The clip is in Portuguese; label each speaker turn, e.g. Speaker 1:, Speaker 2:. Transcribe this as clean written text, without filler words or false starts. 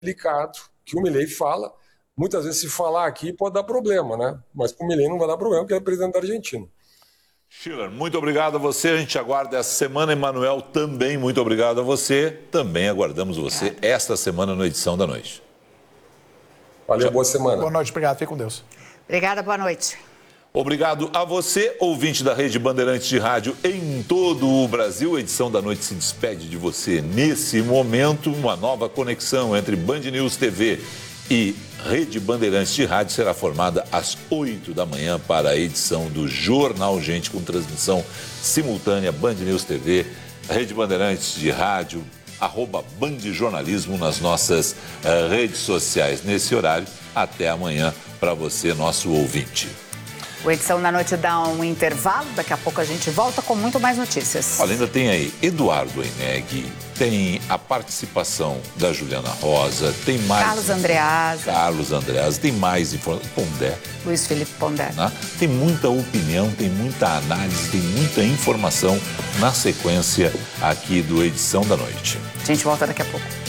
Speaker 1: delicado, que o Milei fala. Muitas vezes, se falar aqui, pode dar problema, né? Mas para o Milei não vai dar problema, porque ele é presidente da Argentina.
Speaker 2: Schiller, muito obrigado a você. A gente aguarda essa semana. Emanuel, também muito obrigado a você. Também aguardamos você esta semana no Edição da Noite.
Speaker 1: Valeu, boa semana.
Speaker 3: Boa noite, obrigado. Fique com Deus.
Speaker 4: Obrigada, boa noite.
Speaker 2: Obrigado a você, ouvinte da Rede Bandeirantes de Rádio em todo o Brasil. A Edição da Noite se despede de você nesse momento. Uma nova conexão entre Band News TV e Rede Bandeirantes de Rádio será formada às 8 da manhã para a edição do Jornal Gente, com transmissão simultânea Band News TV, Rede Bandeirantes de Rádio, @bandjornalismo nas nossas redes sociais. Nesse horário, até amanhã para você, nosso ouvinte.
Speaker 4: O Edição da Noite dá um intervalo, daqui a pouco a gente volta com muito mais notícias.
Speaker 2: Olha, ainda tem aí Eduardo Eneg, tem a participação da Juliana Rosa, tem mais... Carlos Andreasa, tem mais informação, Pondé.
Speaker 4: Luiz Felipe Pondé.
Speaker 2: Né? Tem muita opinião, tem muita análise, tem muita informação na sequência aqui do Edição da Noite.
Speaker 4: A gente volta daqui a pouco.